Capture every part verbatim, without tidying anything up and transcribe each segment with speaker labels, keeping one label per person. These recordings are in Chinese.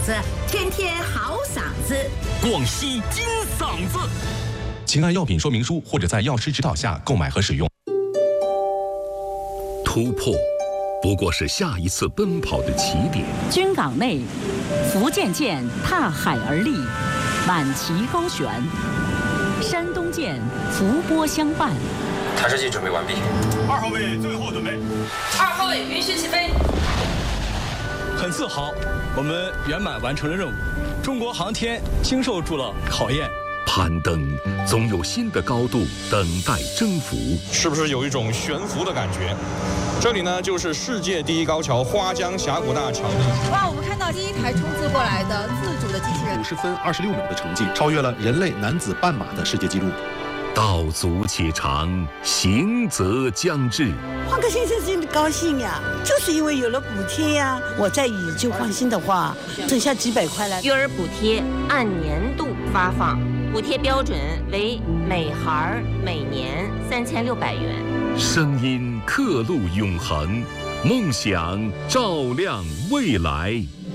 Speaker 1: 子，天天好嗓子。
Speaker 2: 广西金嗓子，
Speaker 3: 请按药品说明书或者在药师指导下购买和使用。
Speaker 4: 突破不过是下一次奔跑的起点。
Speaker 5: 军港内，福建舰踏海而立，满旗高悬；山东舰伏波相伴。
Speaker 6: 弹射器准备完毕。
Speaker 7: 二号位最后准备。
Speaker 8: 二号位允许起飞。
Speaker 9: 很自豪，我们圆满完成了任务。中国航天经受住了考验。
Speaker 4: 攀登总有新的高度等待征服，
Speaker 10: 是不是有一种悬浮的感觉？这里呢，就是世界第一高桥花江峡谷大桥。
Speaker 11: 哇，我们看到第一台冲刺过来的自主的机器人，
Speaker 12: 五十分二十六秒的成绩，超越了人类男子半马的世界纪录。
Speaker 4: 道阻且长，行则将至。
Speaker 13: 换个先生真的高兴呀，就是因为有了补贴呀。我再以旧换新的话，挣下几百块来。
Speaker 14: 育儿补贴按年度发放，补贴标准为每孩每年三千六百元。
Speaker 4: 声音刻录永恒，梦想照亮未来。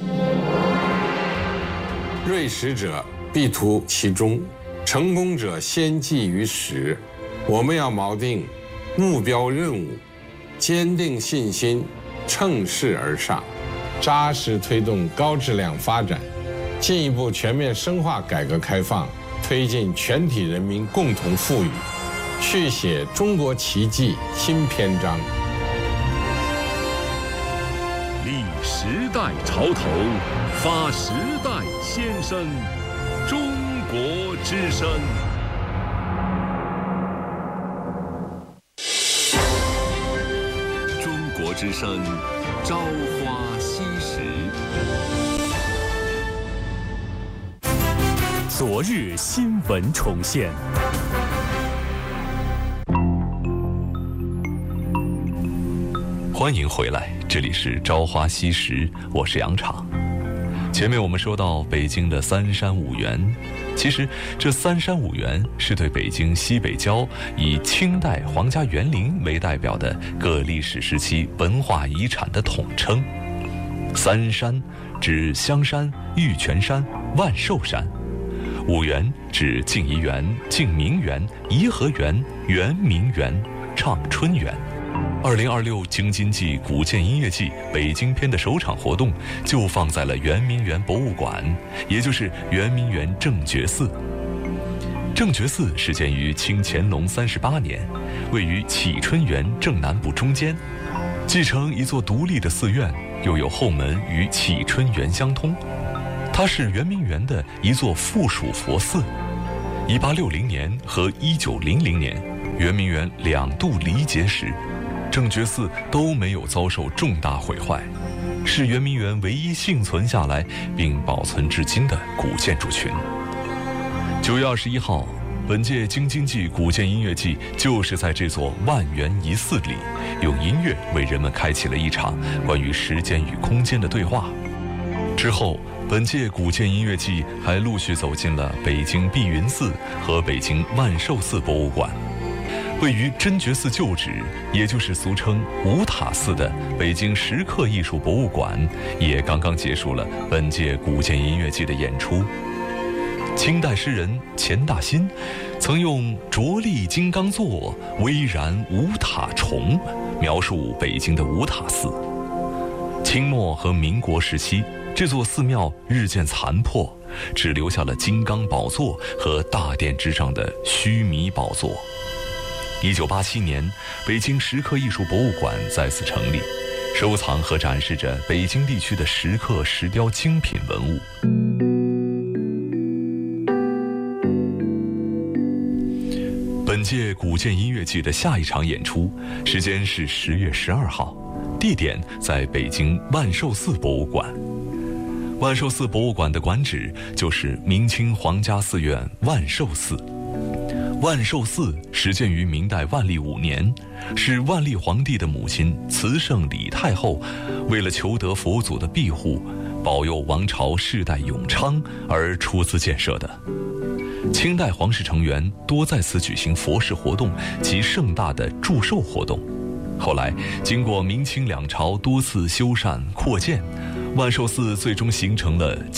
Speaker 15: 锐实者必图其中，成功者先计于始。我们要锚定目标任务，坚定信心，乘势而上，扎实推动高质量发展，进一步全面深化改革开放，推进全体人民共同富裕，续写中国奇迹新篇章。
Speaker 4: 立时代潮头，发时代先声，中国之声。中国之声，朝花夕拾。
Speaker 2: 昨日新闻重现。
Speaker 16: 欢迎回来，这里是朝花夕拾，我是杨昶。前面我们说到北京的三山五园，其实这三山五园是对北京西北郊以清代皇家园林为代表的各历史时期文化遗产的统称。三山指香山、玉泉山、万寿山；五园指静怡园、静明园、颐和园、圆明园、畅春园。二零二六京津冀古建音乐季北京篇的首场活动就放在了圆明园博物馆，也就是圆明园正觉寺。正觉寺始建于清乾隆三十八年，位于启春园正南部中间，继承一座独立的寺院，又有后门与启春园相通。它是圆明园的一座附属佛寺。一八六零年和一九零零年，圆明园两度离劫时，正觉寺都没有遭受重大毁坏，是圆明园唯一幸存下来并保存至今的古建筑群。九月二十一号，本届京津冀古建音乐季就是在这座万园仪寺里，用音乐为人们开启了一场关于时间与空间的对话。之后，本届古建音乐季还陆续走进了北京碧云寺和北京万寿寺博物馆。位于真觉寺旧址，也就是俗称五塔寺的北京石刻艺术博物馆，也刚刚结束了本届古建音乐季的演出。清代诗人钱大新曾用“着力金刚座，巍然五塔重”描述北京的五塔寺。清末和民国时期，这座寺庙日渐残破，只留下了金刚宝座和大殿之上的须弥宝座。一九八七年，北京石刻艺术博物馆再次成立，收藏和展示着北京地区的石刻、石雕精品文物。本届古建音乐季的下一场演出时间是十月十二号，地点在北京万寿寺博物馆。万寿寺博物馆的馆址就是明清皇家寺院万寿寺。万寿寺始建于明代万历五年，是万历皇帝的母亲慈圣李太后为了求得佛祖的庇护，保佑王朝世代永昌而出资建设的。清代皇室成员多在此举行佛事活动及盛大的祝寿活动。后来经过明清两朝多次修缮扩建，万寿寺最终形成了